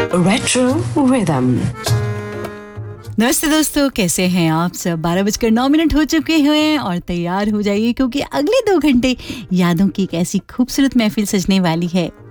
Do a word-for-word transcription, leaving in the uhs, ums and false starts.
Retro Rhythm। नमस्ते दोस्तों, कैसे हैं आप सब? बारह बजकर नौ मिनट हो चुके हैं और तैयार हो जाइए क्योंकि अगले दो घंटे यादों की एक ऐसी खूबसूरत महफिल सजने वाली है।